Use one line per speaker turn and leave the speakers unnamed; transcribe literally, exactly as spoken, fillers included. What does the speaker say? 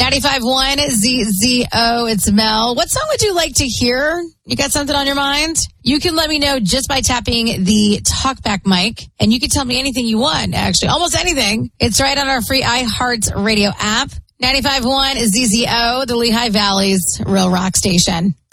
ninety-five point one Z Z O, it's Mel. What song would you like to hear? You got something on your mind? You can let me know just by tapping the talkback mic, and you can tell me anything you want, actually. Almost anything. It's right on our free iHeartRadio app. ninety-five point one Z Z O, the Lehigh Valley's Real Rock Station.